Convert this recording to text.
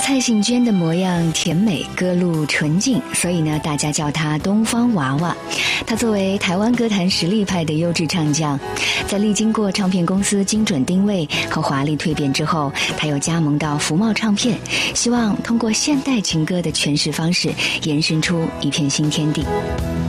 蔡幸娟的模样甜美，歌路纯净，所以呢，大家叫她东方娃娃。她作为台湾歌坛实力派的优质唱将，在历经过唱片公司精准定位和华丽蜕变之后，她又加盟到福茂唱片，希望通过现代情歌的诠释方式，延伸出一片新天地。